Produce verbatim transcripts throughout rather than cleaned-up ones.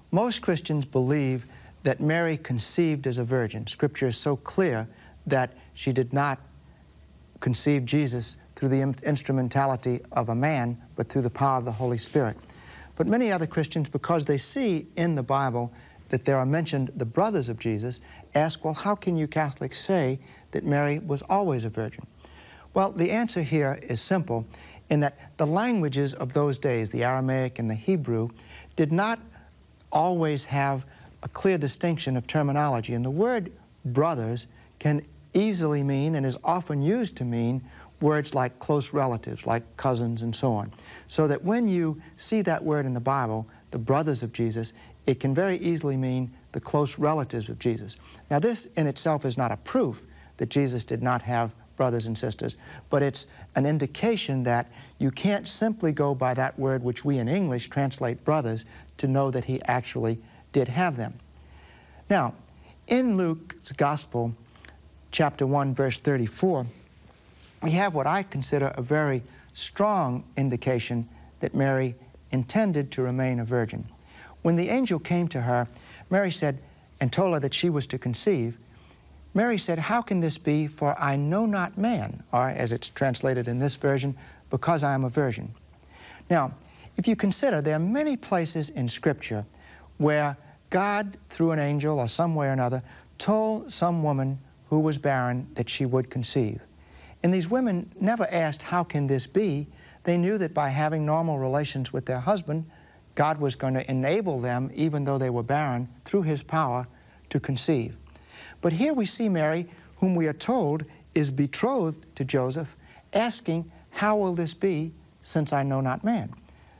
Most Christians believe that Mary conceived as a virgin. Scripture is so clear that she did not conceive Jesus through the instrumentality of a man, but through the power of the Holy Spirit. But many other Christians, because they see in the Bible that there are mentioned the brothers of Jesus, ask, well, how can you Catholics say that Mary was always a virgin? Well, the answer here is simple, in that the languages of those days, the Aramaic and the Hebrew, did not always have a clear distinction of terminology. And the word brothers can easily mean, and is often used to mean, words like close relatives, like cousins and so on. So that when you see that word in the Bible, the brothers of Jesus, it can very easily mean the close relatives of Jesus. Now, this in itself is not a proof that Jesus did not have brothers and sisters, but it's an indication that you can't simply go by that word which we in English translate brothers to know that he actually did have them. Now, in Luke's Gospel, chapter one, verse thirty-four, we have what I consider a very strong indication that Mary intended to remain a virgin. When the angel came to her, Mary said, and told her that she was to conceive, Mary said, "How can this be, for I know not man," or as it's translated in this version, "because I am a virgin." Now, if you consider, there are many places in Scripture where God, through an angel or some way or another, told some woman who was barren that she would conceive. And these women never asked, how can this be? They knew that by having normal relations with their husband, God was going to enable them, even though they were barren, through his power, to conceive. But here we see Mary, whom we are told is betrothed to Joseph, asking, how will this be, since I know not man?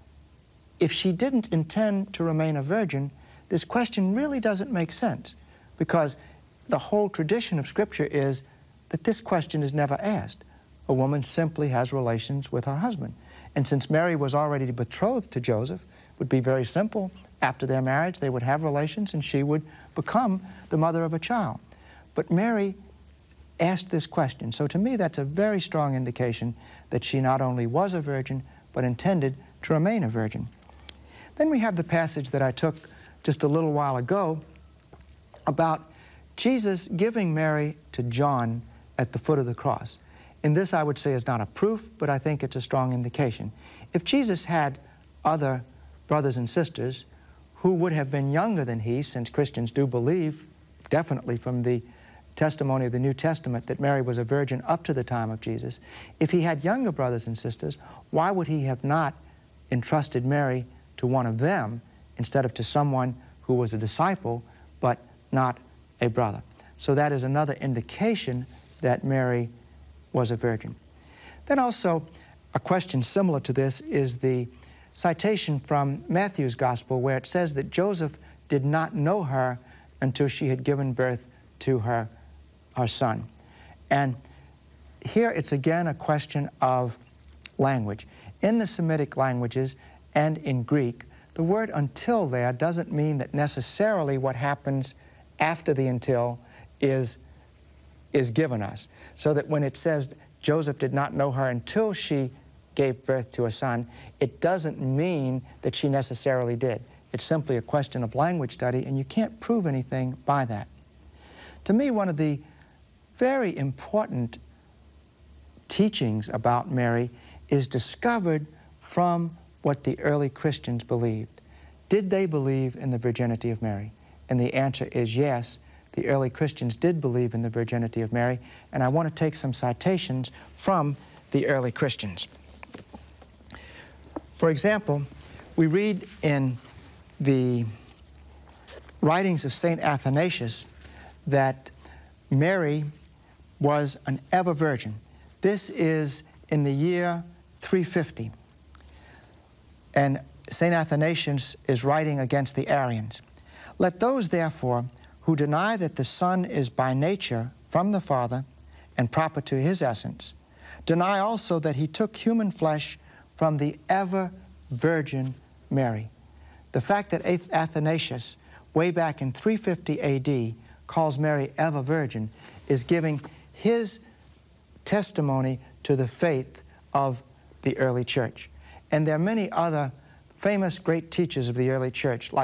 If she didn't intend to remain a virgin, this question really doesn't make sense, because the whole tradition of Scripture is that this question is never asked. A woman simply has relations with her husband. And since Mary was already betrothed to Joseph, it would be very simple. After their marriage, they would have relations, and she would become the mother of a child. But Mary asked this question. So to me, that's a very strong indication that she not only was a virgin, but intended to remain a virgin. Then we have the passage that I took just a little while ago about Jesus giving Mary to John at the foot of the cross. And this, I would say, is not a proof, but I think it's a strong indication. If Jesus had other brothers and sisters who would have been younger than he, since Christians do believe, definitely from the testimony of the New Testament, that Mary was a virgin up to the time of Jesus, if he had younger brothers and sisters, why would he have not entrusted Mary to one of them instead of to someone who was a disciple but not a brother? So that is another indication that Mary was a virgin. Then also, a question similar to this is the citation from Matthew's Gospel, where it says that Joseph did not know her until she had given birth to her, her son. And here it's again a question of language. In the Semitic languages and in Greek, the word until there doesn't mean that necessarily what happens after the until is, is given us. So that when it says Joseph did not know her until she gave birth to a son, it doesn't mean that she necessarily did. It's simply a question of language study, and you can't prove anything by that. To me, one of the very important teachings about Mary is discovered from what the early Christians believed. Did they believe in the virginity of Mary? And the answer is yes. The early Christians did believe in the virginity of Mary, and I want to take some citations from the early Christians. For example, we read in the writings of Saint Athanasius that Mary was an ever virgin. This is in the year three fifty. And Saint Athanasius is writing against the Arians. "Let those, therefore, who deny that the Son is by nature from the Father and proper to his essence, deny also that he took human flesh from the ever-virgin Mary." The fact that Athanasius, way back in three fifty A D, calls Mary ever-virgin is giving his testimony to the faith of the early church. And there are many other famous great teachers of the early church, like